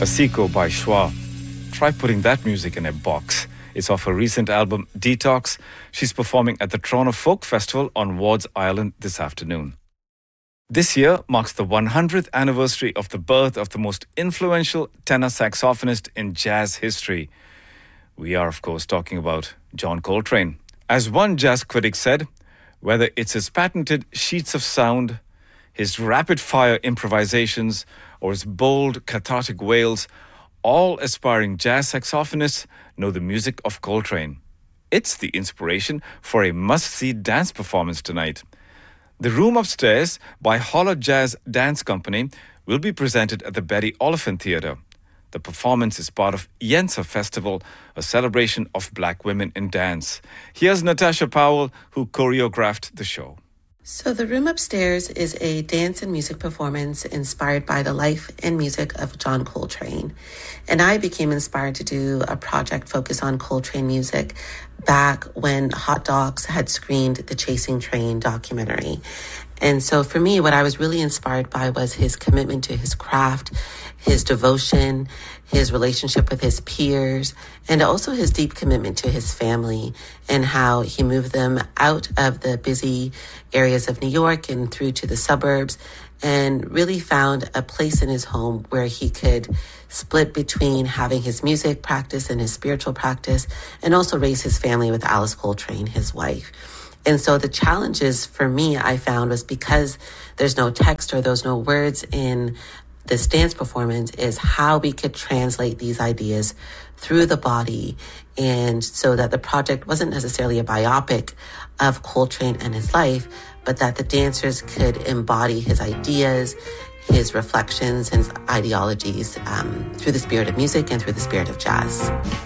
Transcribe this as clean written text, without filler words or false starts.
Asiko by Schwa. Try putting that music in a box. It's off her recent album, Detox. She's performing at the Toronto Folk Festival on Wards Island this afternoon. This year marks the 100th anniversary of the birth of the most influential tenor saxophonist in jazz history. We are, of course, talking about John Coltrane. As one jazz critic said, whether it's his patented sheets of sound, his rapid-fire improvisations, or his bold, cathartic wails, all aspiring jazz saxophonists know the music of Coltrane. It's the inspiration for a must-see dance performance tonight. The Room Upstairs by Holler Jazz Dance Company will be presented at the Betty Oliphant Theatre. The performance is part of Yensa Festival, a celebration of black women in dance. Here's Natasha Powell, who choreographed the show. So The Room Upstairs is a dance and music performance inspired by the life and music of John Coltrane. And I became inspired to do a project focused on Coltrane music back when Hot Docs had screened the Chasing Trane documentary. And so for me, what I was really inspired by was his commitment to his craft, his devotion, his relationship with his peers, and also his deep commitment to his family and how he moved them out of the busy areas of New York and through to the suburbs and really found a place in his home where he could split between having his music practice and his spiritual practice and also raise his family with Alice Coltrane, his wife. And so the challenges for me, I found, was because there's no text or there's no words in this dance performance, is how we could translate these ideas through the body. And so that the project wasn't necessarily a biopic of Coltrane and his life, but that the dancers could embody his ideas, his reflections, and his ideologies through the spirit of music and through the spirit of jazz.